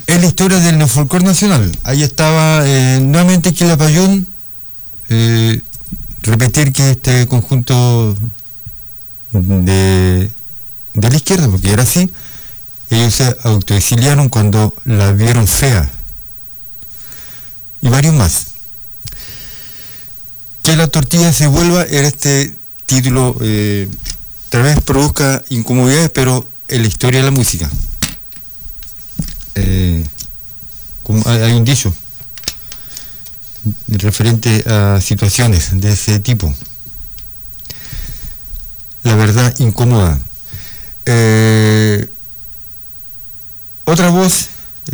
es la historia del neofolclore nacional. Ahí estaba nuevamente Quilapayún, repetir que este conjunto de la izquierda, porque era así, ellos se autoexiliaron cuando la vieron fea, y varios más. Que la tortilla se vuelva, era este título, tal vez produzca incomodidades, pero en la historia de la música. Hay un dicho referente a situaciones de ese tipo. La verdad incómoda. Otra voz